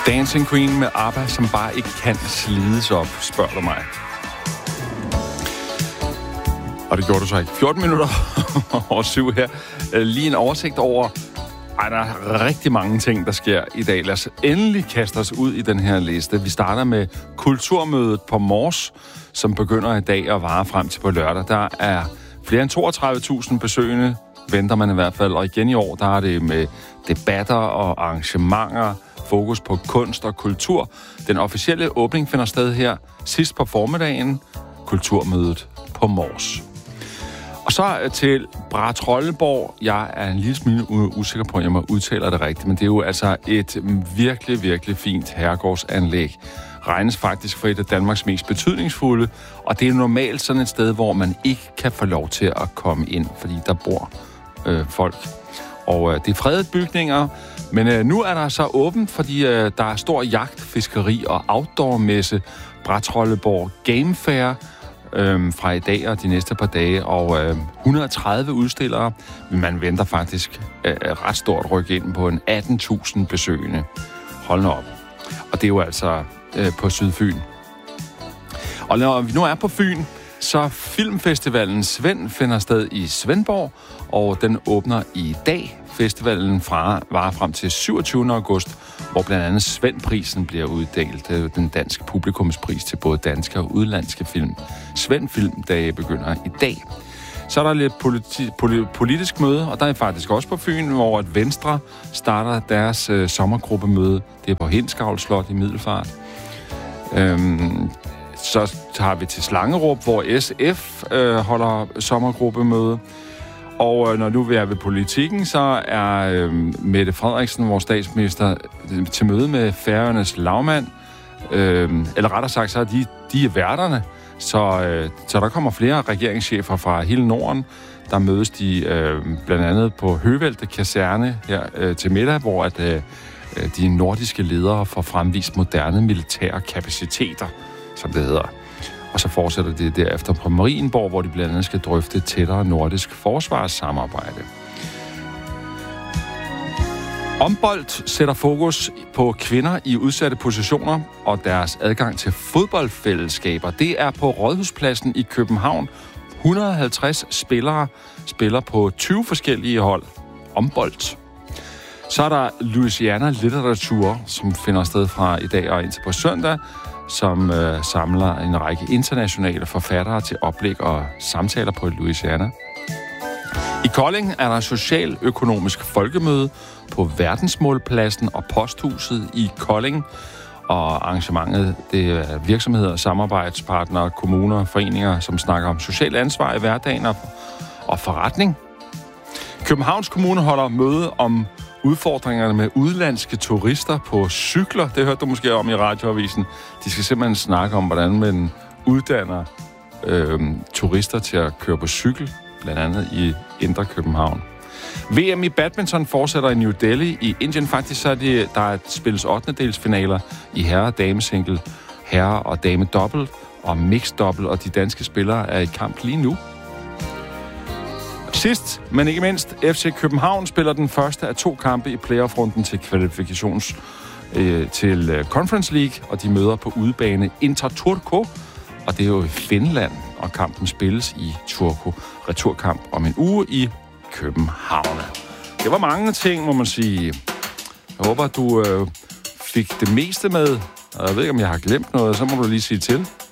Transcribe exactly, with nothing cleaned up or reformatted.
Dancing Queen med ABBA, som bare ikke kan slides op, spørger du mig. Og det gjorde du så ikke. fjorten minutter over syv her. Lige en oversigt over... Ej, der er rigtig mange ting, der sker i dag. Lad os endelig kaste os ud i den her liste. Vi starter med kulturmødet på Mors, som begynder i dag og varer frem til på lørdag. Der er flere end toogtredive tusind besøgende, venter man i hvert fald. Og igen i år, der er det med debatter og arrangementer, fokus på kunst og kultur. Den officielle åbning finder sted her sidst på formiddagen. Kulturmødet på Mors. Og så til Brahetrolleborg. Jeg er en lille smule usikker på, at jeg må udtale det rigtigt, men det er jo altså et virkelig, virkelig fint herregårdsanlæg. Regnes faktisk for et af Danmarks mest betydningsfulde, og det er normalt sådan et sted, hvor man ikke kan få lov til at komme ind, fordi der bor øh, folk. Og øh, det er fredede bygninger, men øh, nu er der så åbent, fordi øh, der er stor jagt, fiskeri og outdoor-messe. Brahetrolleborg Game Fair Øhm, fra i dag og de næste par dage, og øh, et hundrede og tredive udstillere. Men man venter faktisk øh, ret stort ryk ind på en atten tusind besøgende. Hold nu op. Og det er jo altså øh, på Sydfyn. Og når vi nu er på Fyn, så Filmfestivalen Svend finder sted i Svendborg, og den åbner i dag. Festivalen fra varer frem til syvogtyvende august, hvor blandt andet Svendprisen bliver uddelt. Det er den danske publikumspris til både danske og udenlandske film. Svend Filmdage begynder i dag. Så er der lidt politi- poli- politisk møde, og der er faktisk også på Fyn, hvor at Venstre starter deres øh, sommergruppemøde. Det er på Hindsgavl Slot i Middelfart. Øhm, så tager vi til Slangerup, hvor S F øh, holder sommergruppemøde. Og øh, når nu vi er ved politikken, så er øh, Mette Frederiksen, vores statsminister, til møde med Færøernes lagmand. Øh, eller rettere sagt, så er de, de er værterne. Så, øh, så der kommer flere regeringschefer fra hele Norden. Der mødes de øh, blandt andet på Høvelte Kaserne her øh, til middag, hvor at, øh, de nordiske ledere får fremvist moderne militære kapaciteter, som det hedder. Og så fortsætter det derefter på Marienborg, hvor de blandt andet skal drøfte tættere nordisk forsvarssamarbejde. Ombolt sætter fokus på kvinder i udsatte positioner og deres adgang til fodboldfællesskaber. Det er på Rådhuspladsen i København. et hundrede og halvtreds spillere spiller på tyve forskellige hold. Ombolt. Så er der Louisiana Litteratur, som finder sted fra i dag og indtil på søndag, som øh, samler en række internationale forfattere til oplæg og samtaler på Louisiana. I Kolding er der socialøkonomisk folkemøde på Verdensmålpladsen og Posthuset i Kolding. Og arrangementet, det er virksomheder, samarbejdspartnere, kommuner, foreninger, som snakker om socialt ansvar i hverdagen og forretning. Københavns Kommune holder møde om udfordringerne med udenlandske turister på cykler. Det hørte du måske om i radioavisen. De skal simpelthen snakke om, hvordan man uddanner øh, turister til at køre på cykel, blandt andet i Indre København. V M i badminton fortsætter i New Delhi. I Indien faktisk så er det, der er spilles ottendedelsfinaler i herre- og damesingle, herre- og dame-dobbelt og mixed-dobbelt, og de danske spillere er i kamp lige nu. Sidst, men ikke mindst, F C København spiller den første af to kampe i playoff-runden til kvalifikations øh, til øh, Conference League, og de møder på udebane Inter Turku, og det er jo i Finland, og kampen spilles i Turku. Returkamp om en uge i København. Det var mange ting, må man sige. Jeg håber, du øh, fik det meste med, og jeg ved ikke, om jeg har glemt noget, så må du lige sige til.